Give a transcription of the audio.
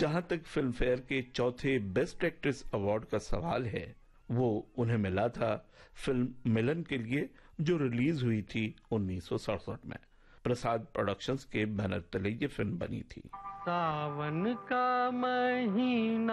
जहां तक film fair के चौथे बेस्ट एक्ट्रेस अवार्ड का सवाल है, वो उन्हें मिला था फिल्म मिलन के लिए, जो रिलीज हुई थी 1967 में। प्रसाद प्रोडक्शंस के बैनर तले ये फिल्म बनी थी। सावन का महीना